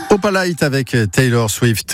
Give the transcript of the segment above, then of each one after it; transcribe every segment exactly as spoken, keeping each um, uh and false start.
Opalite avec Taylor Swift.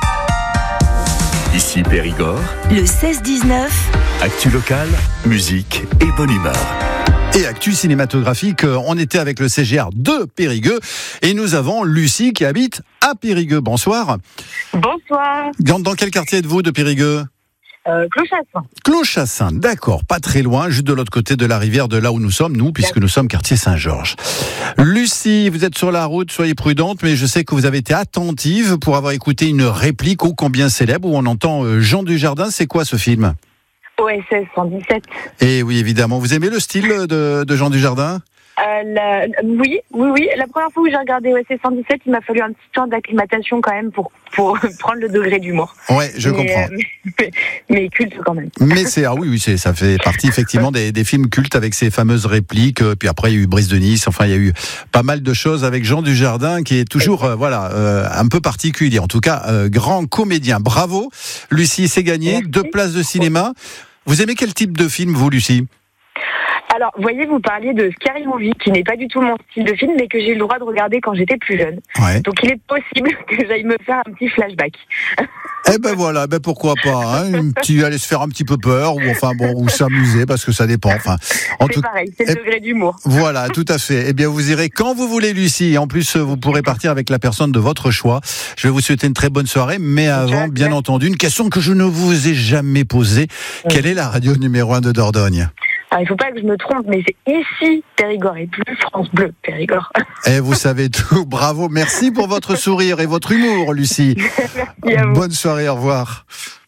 Ici Périgord, le seize dix-neuf, actu locale, musique et bonne humeur. Et actu cinématographique, on était avec le C G R de Périgueux et nous avons Lucie qui habite à Périgueux. Bonsoir. Bonsoir. Dans, dans quel quartier êtes-vous de Périgueux ? Euh, Clochassin. Clochassin, d'accord, pas très loin, juste de l'autre côté de la rivière de là où nous sommes, nous, puisque nous sommes quartier Saint-Georges. Lucie, vous êtes sur la route, soyez prudente, mais je sais que vous avez été attentive pour avoir écouté une réplique ô combien célèbre où on entend Jean Dujardin. C'est quoi ce film ? O S S cent dix-sept. Et oui, évidemment. Vous aimez le style de, de Jean Dujardin ? Euh, la, oui, oui, oui. La première fois où j'ai regardé O S S cent dix-sept, il m'a fallu un petit temps d'acclimatation quand même pour, pour prendre le degré d'humour. Ouais, je mais, comprends. Euh, mais, mais culte quand même. Mais c'est, ah oui, oui, c'est, ça fait partie effectivement des, des films cultes avec ces fameuses répliques. Puis après, il y a eu Brise de Nice. Enfin, il y a eu pas mal de choses avec Jean Dujardin qui est toujours, euh, voilà, euh, un peu particulier. En tout cas, euh, grand comédien. Bravo, Lucie, c'est gagné. Merci. Deux places de cinéma. Vous aimez quel type de film, vous, Lucie ? Alors, voyez, vous parliez de Scary Movie, qui n'est pas du tout mon style de film, mais que j'ai eu le droit de regarder quand j'étais plus jeune. Ouais. Donc, il est possible que j'aille me faire un petit flashback. Eh ben voilà, ben pourquoi pas, hein, un petit, aller se faire un petit peu peur, ou enfin bon, ou s'amuser, parce que ça dépend. Enfin, en C'est tout, pareil, c'est le eh, degré d'humour. Voilà, tout à fait. Eh bien, vous irez quand vous voulez, Lucie. En plus, vous pourrez partir avec la personne de votre choix. Je vais vous souhaiter une très bonne soirée, mais avant, bien entendu, une question que je ne vous ai jamais posée. Oui. Quelle est la radio numéro un de Dordogne ? Alors, il ne faut pas que je me trompe, mais c'est ici Périgord et plus France Bleu Périgord. Et vous savez tout. Bravo. Merci pour votre sourire et votre humour, Lucie. Merci à vous. Bonne soirée. Au revoir.